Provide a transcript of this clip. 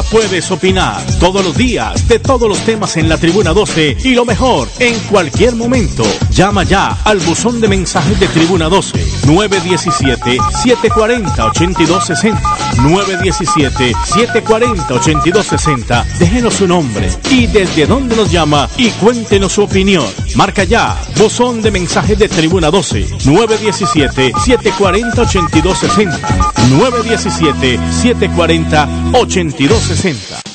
puedes opinar todos los días de todos los temas en la Tribuna 12 y lo mejor, en cualquier momento. Llama ya al buzón de mensajes de Tribuna 12 917-740-8260 917-740-8260. Déjenos su nombre y desde dónde nos llama y cuéntenos su opinión. Marca ya, buzón de mensajes de Tribuna 12 917-740-8260 917-740-8260.